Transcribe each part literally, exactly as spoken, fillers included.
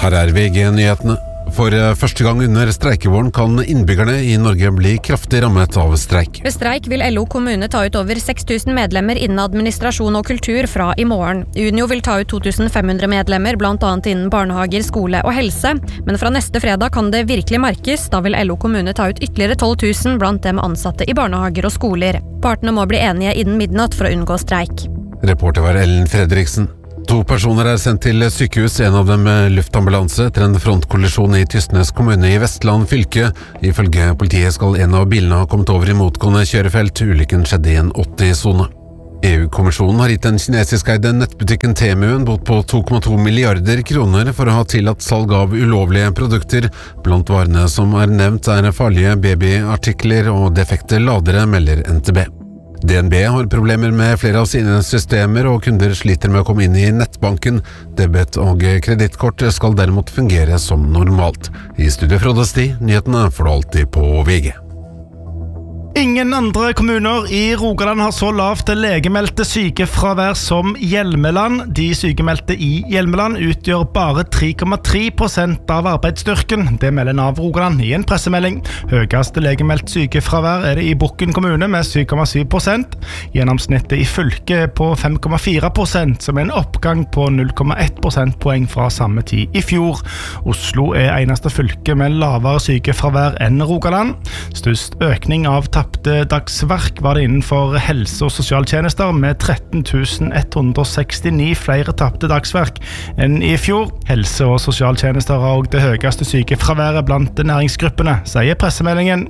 Her er V G-nyhetene. For første gang under streikevåren kan innbyggerne i Norge bli kraftig rammet av streik. Ved streik vil L O kommune ta ut over seks tusen medlemmer innen administrasjon og kultur fra i morgen. Unio vil ta ut to tusen fem hundre medlemmer, blant annet innen barnehager, skole og helse. Men fra neste fredag kan det virkelig merkes, da vil L O kommune ta ut ytterligere tolv tusen blant dem ansatte i barnehager og skoler. Partene må bli enige innen midnatt for å unngå streik. Reporter var Ellen Fredriksen. To personer er sendt til sykehus, en av dem med luftambulanse, etter en frontkollisjon i Tysnes kommune i Vestland fylke. Ifølge politiet skal en av bilene ha kommet over i motgående kjørefelt. Ulykken skjedde i en åtti-sone. E U-kommisjonen har gitt den kinesiskeide nettbutikken Temu en bot på to komma to milliarder kroner for å ha tillatt salg av ulovlige produkter. Blant varene som er nevnt er farlige babyartikler og defekte ladere, melder N T B. D N B har problemer med flere av sine systemer, og kunder sliter med å komme inn i nettbanken. Debet og kredittkort skal derimot fungere som normalt. I studio Frode Sti, nyhetene får du alltid på V G. Ingen andre kommuner i Rogaland har så lavt legemeldte sykefravær som Hjelmeland. De sykemeldte i Hjelmeland utgjør bare tre komma tre prosent av arbeidsstyrken. Det melder Nav Rogaland i en pressemelding. Høyest legemeldt sykefravær er det i Bukken kommune med syv komma syv prosent. Gjennomsnittet i fylket på fem komma fire prosent, som er en oppgang på null komma ett prosentpoeng fra samme tid i fjor. Oslo er eneste fylke med lavere sykefravær enn Rogaland. Størst økning av tapte dagsverk var det innenfor helse- og sosialtjenester, med tretten tusen ett hundre sekstini flere tapte dagsverk enn i fjor. Helse- og sosialtjenester har også det høyeste sykefraværet blant næringsgruppene, sier pressemeldingen.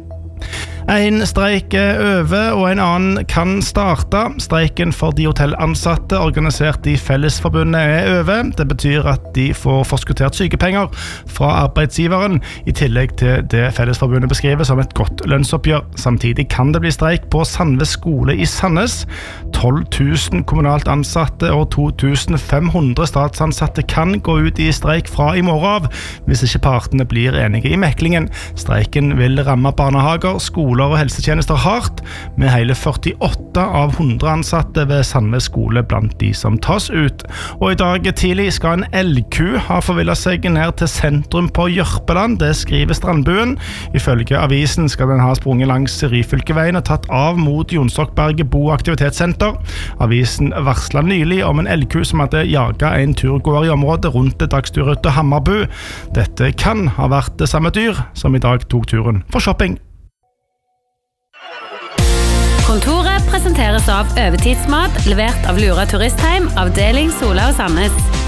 En streik er over, og en annen kan starte. Streiken for de hotellansatte organisert i Fellesforbundet er over. Det betyr at de får forskuttert sykepenger fra arbeidsgiveren, i tillegg til det Fellesforbundet beskriver som et godt lønnsoppgjør. Samtidig kan det bli streik på Sandves skole i Sandnes. tolv tusen kommunalt ansatte og to tusen fem hundre statsansatte kan gå ut i streik fra i morgen av, hvis ikke partene blir enige i meklingen. Streiken vil ramme barnehager, skoler og helsetjenester hardt, med hele førtiåtte av hundre ansatte ved Sandnes skole blant de som tas ut. Og i dag tidlig skal en elgku ha forvillet seg ned til sentrum på Jørpeland, det skriver Strandbuen. Ifølge avisen skal den ha sprunget langs Ryfylkeveien og tatt av mot Jonsokberget bo- og aktivitetssenter. Avisen varslet nylig om en elgku som hadde jaget en turgåer i området rundt dagsturruta Hammarbu. Dette kan ha vært det samme dyr som i dag tok turen for shopping. Kontoret presenteres av Øvetidsmat, levert av Lura Turistheim, avdeling Sola og Sandnes.